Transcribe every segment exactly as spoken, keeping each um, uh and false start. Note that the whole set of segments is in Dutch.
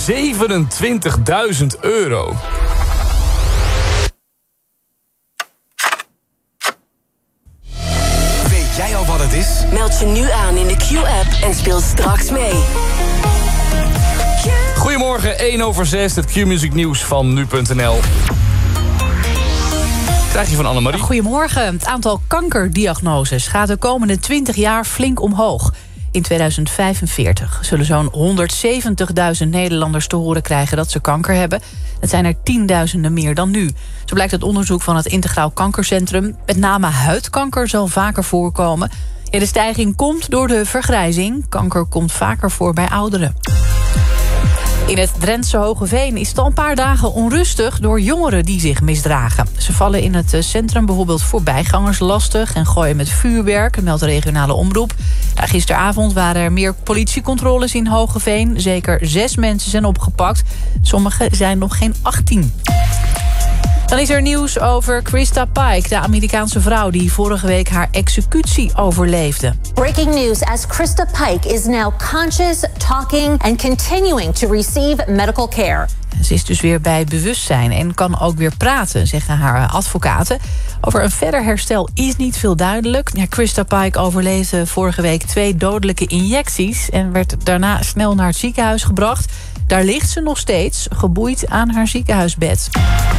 zevenentwintigduizend euro. Weet jij al wat het is? Meld je nu aan in de Q-app en speel straks mee. Goedemorgen, één over zes, het Q-music nieuws van nu punt n l. Krijg je van Annemarie. Goedemorgen. Het aantal kankerdiagnoses gaat de komende twintig jaar flink omhoog. In tweeduizend vijfenveertig zullen zo'n honderdzeventigduizend Nederlanders te horen krijgen dat ze kanker hebben. Het zijn er tienduizenden meer dan nu. Zo blijkt uit onderzoek van het Integraal Kankercentrum. Met name huidkanker zal vaker voorkomen. Ja, de stijging komt door de vergrijzing. Kanker komt vaker voor bij ouderen. In het Drentse Hogeveen is het al een paar dagen onrustig door jongeren die zich misdragen. Ze vallen in het centrum bijvoorbeeld voorbijgangers lastig en gooien met vuurwerk, meldt de regionale omroep. Ja, gisteravond waren er meer politiecontroles in Hogeveen. Zeker zes mensen zijn opgepakt. Sommigen zijn nog geen achttien. Dan is er nieuws over Krista Pike, de Amerikaanse vrouw die vorige week haar executie overleefde. Breaking news as Krista Pike is now conscious, talking and continuing to receive medical care. Ze is dus weer bij bewustzijn en kan ook weer praten, zeggen haar advocaten. Over een verder herstel is niet veel duidelijk. Ja, Krista Pike overleefde vorige week twee dodelijke injecties en werd daarna snel naar het ziekenhuis gebracht. Daar ligt ze nog steeds, geboeid aan haar ziekenhuisbed.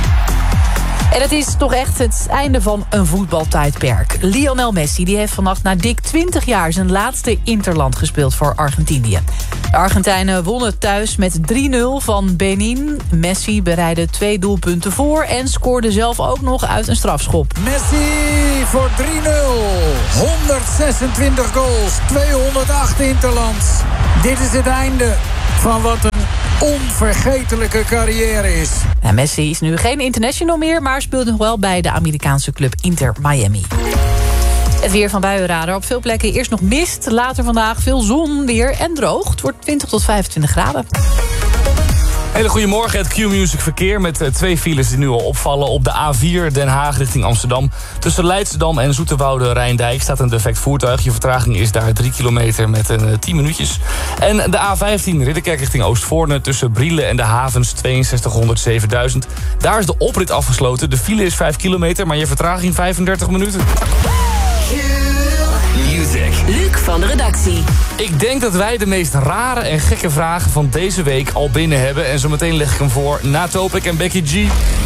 En het is toch echt het einde van een voetbaltijdperk. Lionel Messi die heeft vannacht na dik twintig jaar zijn laatste interland gespeeld voor Argentinië. De Argentijnen wonnen thuis met drie nul van Benin. Messi bereidde twee doelpunten voor en scoorde zelf ook nog uit een strafschop. Messi voor drie nul. honderdzesentwintig goals, tweehonderdacht interlands. Dit is het einde van wat een onvergetelijke carrière is. Ja, Messi is nu geen international meer, maar speelt nog wel bij de Amerikaanse club Inter Miami. Het weer van Buienradar. Op veel plekken eerst nog mist. Later vandaag veel zon weer en droog. Het wordt twintig tot vijfentwintig graden. Hele goedemorgen, het Q-music verkeer met uh, twee files die nu al opvallen. Op de A vier Den Haag richting Amsterdam. Tussen Leidschendam en Zoeterwoude Rijndijk staat een defect voertuig. Je vertraging is daar drie kilometer met een uh, tien minuutjes. En de A vijftien Ridderkerk richting Oostvoorne tussen Brielen en de havens tweeënzestig zevenduizend. Daar is de oprit afgesloten. De file is vijf kilometer, maar je vertraging vijfendertig minuten. Music. Luc van de redactie. Ik denk dat wij de meest rare en gekke vragen van deze week al binnen hebben. En zometeen leg ik hem voor na Topik en Becky G.